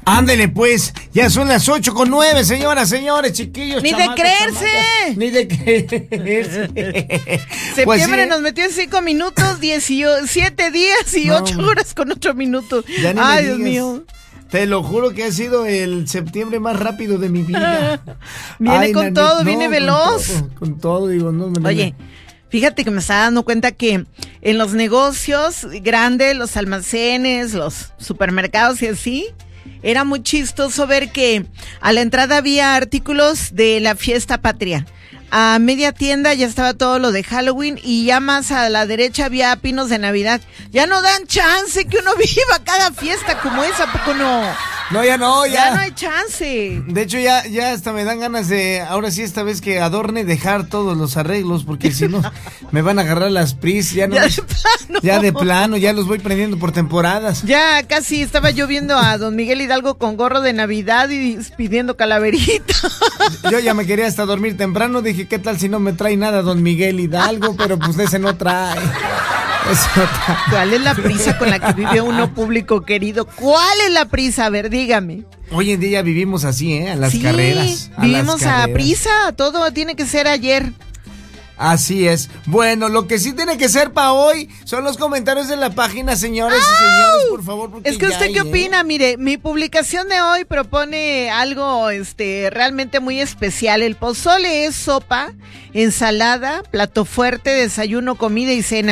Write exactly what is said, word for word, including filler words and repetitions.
Ándele pues, ya son las ocho con nueve, señoras, señores, chiquillos. Ni chamacos, de creerse. chamacas, ni de creerse. Septiembre Pues sí. nos metió en cinco minutos, diecisiete días y No. ocho horas con ocho minutos. Ya ni me Ay, Dios digas. mío. Te lo juro que ha sido el septiembre más rápido de mi vida. Viene Ay, con nanita, todo, no, viene con veloz. todo, Con todo, digo, no. no, Oye, fíjate que me estaba dando cuenta que en los negocios grandes, los almacenes, los supermercados y así, era muy chistoso ver que a la entrada había artículos de la fiesta patria. A media tienda ya estaba todo lo de Halloween y ya más a la derecha había pinos de Navidad. Ya no dan chance que uno viva cada fiesta como esa, ¿a poco no? No, ya no, ya. Ya no hay chance. De hecho, ya, ya hasta me dan ganas de, ahora sí, esta vez que adorne, dejar todos los arreglos, porque si no, me van a agarrar las pris, ya no. Ya me- de plano. Ya de plano, ya los voy prendiendo por temporadas. Ya casi estaba yo viendo a don Miguel Hidalgo con gorro de Navidad y pidiendo calaverita. Yo ya me quería hasta dormir temprano, dije, ¿qué tal si no me trae nada don Miguel Hidalgo? Pero pues ese no trae. Ese no trae. ¿Cuál es la prisa con la que vive uno, público querido? ¿Cuál es la prisa? A ver, dígame. Hoy en día ya vivimos así, ¿eh? A las sí, carreras. A vivimos las a carreras. prisa, todo tiene que ser ayer. Así es. Bueno, lo que sí tiene que ser para hoy son los comentarios de la página, señores y señores, por favor. Porque Es que ya usted hay, qué ¿eh? opina, mire, mi publicación de hoy propone algo este realmente muy especial. El pozole es sopa, ensalada, plato fuerte, desayuno, comida y cena.